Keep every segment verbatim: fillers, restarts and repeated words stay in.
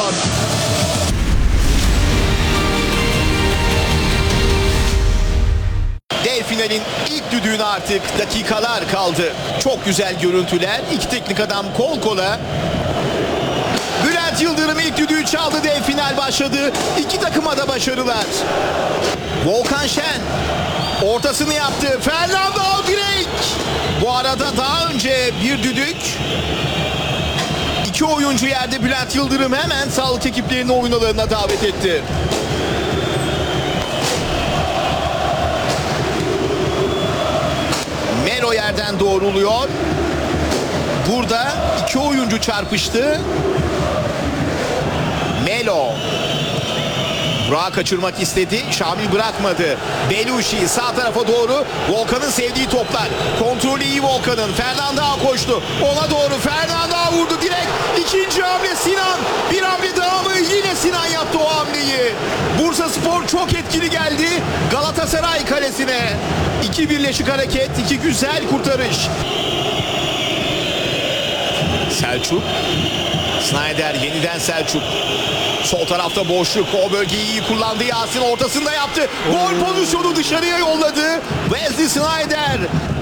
geliyor. Dev finalin ilk düdüğüne artık dakikalar kaldı. Çok güzel görüntüler. İki teknik adam kol kola. Bülent Yıldırım ilk düdüğü çaldı. Dev final başladı. İki takıma da başarılar. Volkan Şen ortasını yaptı. Fernando direk. Bu arada daha önce bir düdük. İki oyuncu yerde. Bülent Yıldırım hemen sağlık ekiplerini oyun alanına davet etti. Melo yerden doğruluyor. Burada iki oyuncu çarpıştı. Melo. Burak'ı kaçırmak istedi. Şamil bırakmadı. Beluşi sağ tarafa doğru. Volkan'ın sevdiği toplar. Kontrolü iyi Volkan'ın. Fernando koştu. Ona doğru Fernando vurdu direkt. İkinci hamle Sinan. Bir hamle daha mı? Yine Sinan yaptı o hamleyi. Bursaspor çok etkili geldi Galatasaray kalesine. İki birleşik hareket, iki güzel kurtarış. Selçuk. Snyder yeniden Selçuk. Sol tarafta boşluk. O bölgeyi iyi kullandı. Yasin ortasında yaptı. Gol pozisyonu dışarıya yolladı. Wesley Snyder.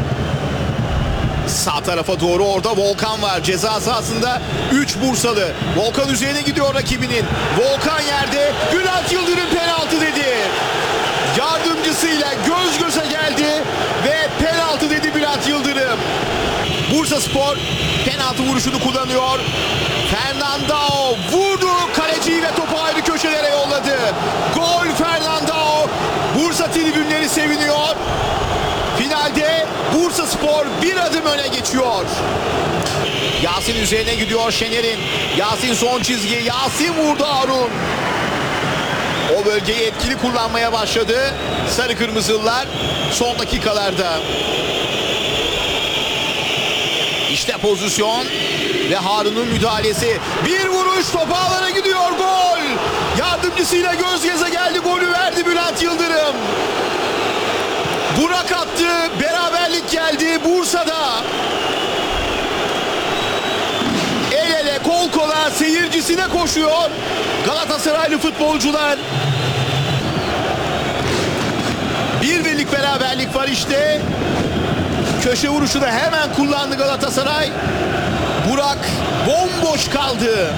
Sağ tarafa doğru orada Volkan var. Ceza sahasında üç Bursalı. Volkan üzerine gidiyor rakibinin. Volkan yerde. Bülent Yıldırım penaltı dedi. Yardımcısıyla göz göze geldi ve penaltı dedi Bülent Yıldırım. Bursaspor penaltı vuruşunu kullanıyor. Fernando vurdu kaleciyi ve topu ayrı köşelere yolladı. Gol Fernando. Bursa tribünleri seviniyor. Finalde Bursaspor bir adım öne geçiyor. Yasin üzerine gidiyor Şener'in. Yasin son çizgi. Yasin vurdu Harun. O bölgeyi etkili kullanmaya başladı sarı kırmızılılar son dakikalarda. İşte pozisyon ve Harun'un müdahalesi. Bir vuruş top ağlara gidiyor, gol. Yardımcısıyla göz göze geldi, golü verdi Bülent Yıldırım. Burak attı, beraberlik geldi Bursa'da. El ele kol kola seyircisine koşuyor Galatasaraylı futbolcular. Bir birlik beraberlik var işte. Köşe vuruşu da hemen kullandı Galatasaray. Burak bomboş kaldı.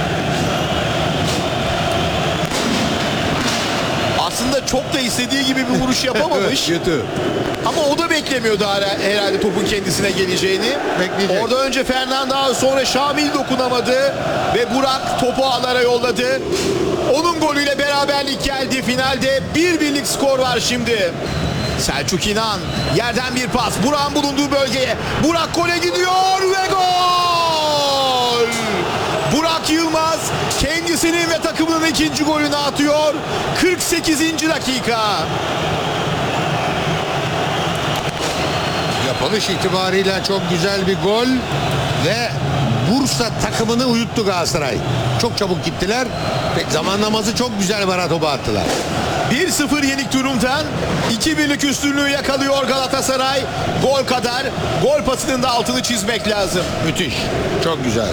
Aslında çok da istediği gibi bir vuruş yapamamış. Kötü. Ama o da beklemiyordu herhalde topun kendisine geleceğini. Bekleyecek. Orada önce Fernando, sonra Şamil dokunamadı ve Burak topu ağlara yolladı. Onun golüyle beraberlik geldi. Finalde bir birlik skor var şimdi. Selçuk İnan yerden bir pas. Burak'ın bulunduğu bölgeye. Burak gole gidiyor ve gol! Burak Yılmaz kendisinin ve takımının ikinci golünü atıyor. kırk sekizinci dakika. Yapılış itibariyle çok güzel bir gol ve Bursa takımını uyuttu Galatasaray. Çok çabuk gittiler ve zamanlaması çok güzel, bana topu attılar. bir sıfır yenik durumdan iki birlik üstünlüğü yakalıyor Galatasaray. Gol kadar, gol pasının da altını çizmek lazım. Müthiş. Çok güzel.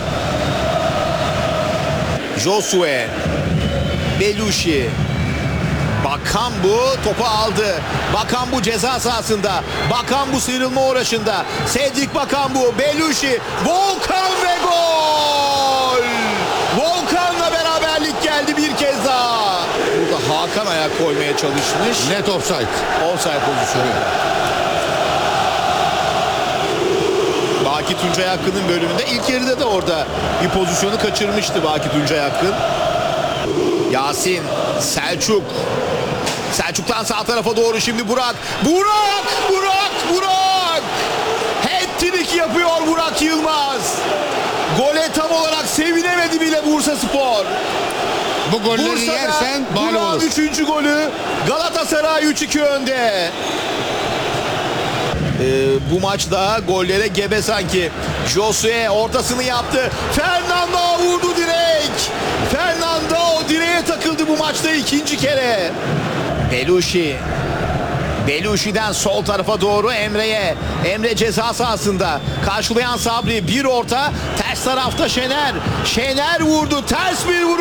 Josue, Beluşi, Bakambu topu aldı. Bakambu ceza sahasında. Bakambu sıyrılma uğraşında. Cedric Bakambu, Beluşi, Volkan ve gol! Volkan'la beraberlik geldi bir kez daha. Burada Hakan ayak koymaya çalışmış. Net offside. Offside pozisyonu. Baki Tuncay Hakkı'nın bölümünde ilk yarıda da orada bir pozisyonu kaçırmıştı Baki Tuncay Hakkı. Yasin, Selçuk. Selçuk'tan sağ tarafa doğru şimdi Burak. Burak! Burak! Burak! Hat-trick yapıyor Burak Yılmaz. Gole tam olarak sevinemedi bile Bursaspor. Bu golleri Bursa'da yersen mağlup Burak'ın olur. üçüncü golü. Galatasaray üç iki önde. Ee, bu maçta gollere gebe sanki. Josue ortasını yaptı. Fernando vurdu direkt. Fernando direğe takıldı bu maçta ikinci kere. Beluşi. Beluşi'den sol tarafa doğru Emre'ye. Emre ceza sahasında. Karşılayan Sabri, bir orta. Ters tarafta Şener. Şener vurdu. Ters bir vuruş.